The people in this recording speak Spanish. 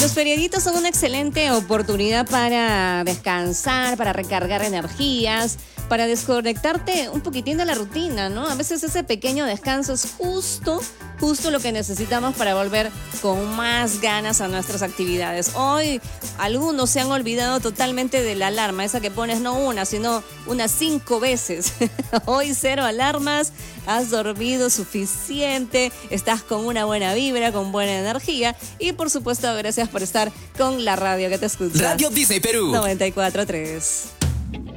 Los feriaditos son una excelente oportunidad para descansar, para recargar energías, para desconectarte un poquitín de la rutina, ¿no? A veces ese pequeño descanso es justo lo que necesitamos para volver con más ganas a nuestras actividades. Hoy algunos se han olvidado totalmente de la alarma, esa que pones no una, sino unas 5 veces. Hoy 0 alarmas, has dormido suficiente, estás con una buena vibra, con buena energía y por supuesto gracias por estar con la radio que te escucha. Radio Disney Perú 94.3.